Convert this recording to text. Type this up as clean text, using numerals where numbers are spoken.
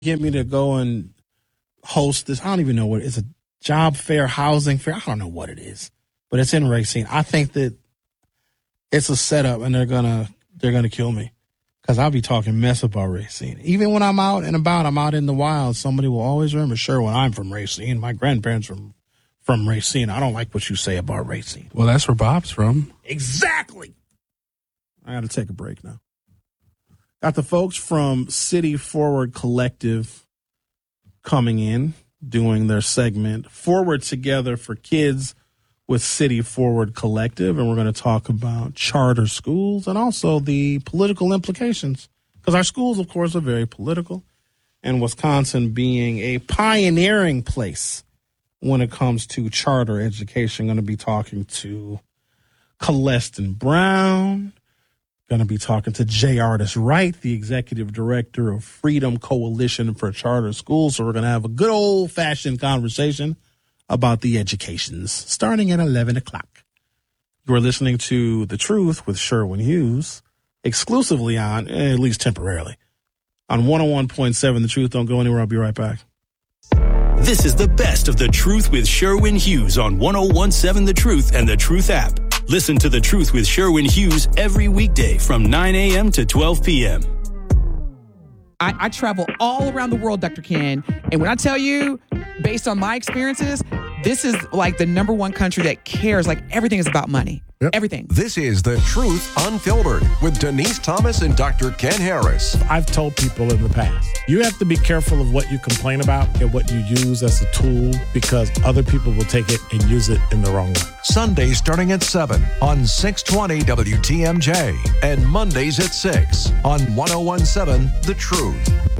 get me to go and host this. I don't even know what it is. A job fair, housing fair. I don't know what it is, but it's in Racine. I think that it's a setup, and they're gonna kill me because I'll be talking mess about Racine. Even when I'm out and about, I'm out in the wild. Somebody will always remember. Sure, when I'm from Racine, my grandparents from Racine. I don't like what you say about Racine. Well, that's where Bob's from. Exactly. I got to take a break now. Got the folks from City Forward Collective coming in, doing their segment Forward Together for Kids with City Forward Collective, and we're going to talk about charter schools and also the political implications, because our schools, of course, are very political, and Wisconsin being a pioneering place when it comes to charter education. Going to be talking to Celestin Brown. Going to be talking to Jay Artis Wright, the executive director of Freedom Coalition for Charter Schools. So we're going to have a good old-fashioned conversation about the educations starting at 11 o'clock. You're listening to The Truth with Sherwin Hughes, exclusively on, at least temporarily, on 101.7 The Truth. Don't go anywhere. I'll be right back. This is the best of The Truth with Sherwin Hughes on 101.7 The Truth and The Truth app. Listen to The Truth with Sherwin Hughes every weekday from 9 a.m. to 12 p.m. I travel all around the world, Dr. Ken, and when I tell you, based on my experiences, this is like the number one country that cares. Like, everything is about money. Yep. Everything. This is The Truth Unfiltered with Denise Thomas and Dr. Ken Harris. I've told people in the past, you have to be careful of what you complain about and what you use as a tool, because other people will take it and use it in the wrong way. Sundays starting at 7 on 620 WTMJ and Mondays at 6 on 101.7 The Truth.